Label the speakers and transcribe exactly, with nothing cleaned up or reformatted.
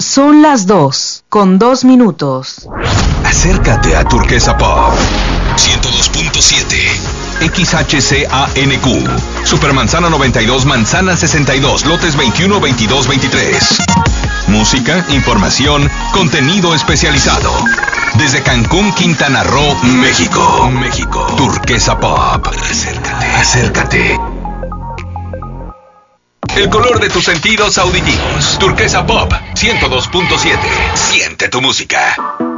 Speaker 1: Son las dos, con dos minutos.
Speaker 2: Acércate a Turquesa Pop. ciento dos punto siete. X H C A N Q. Supermanzana noventa y dos, Manzana sesenta y dos, lotes veintiuno, veintidós, veintitrés. Música, información, contenido especializado. Desde Cancún, Quintana Roo, México. México. Turquesa Pop. Acércate. Acércate. El color de tus sentidos auditivos. Turquesa Pop ciento dos punto siete. Siente tu música.